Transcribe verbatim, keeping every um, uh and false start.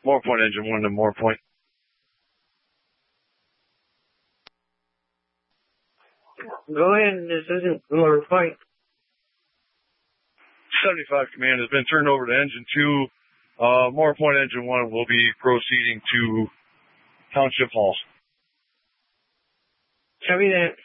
More Point Engine one to More Point. Go ahead, this isn't More Point. seventy-five Command has been turned over to Engine two. Uh, More Point Engine one will be proceeding to Township Hall. Copy that.